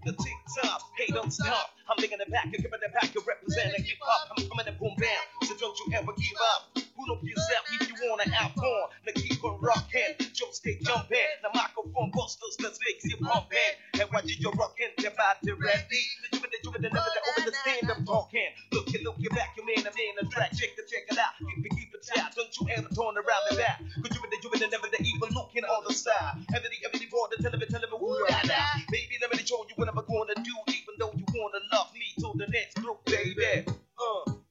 the tick-tock, hey, don't stop. I'm thinking the back, you're giving the back, you're representing hip-hop. I'm coming to boom bam, so don't you ever give up. Pull up yourself if you wanna have fun. Now keep on rocking, just stay jumping. The microphone busters, let's make you pumping. And while you're rocking, your body ready. You never over the stand up talking. Look, you back, you man, I'm in the track. Check it out. Keep it tight. Don't you ever turn around and back. Cause you never even looking on the side. And the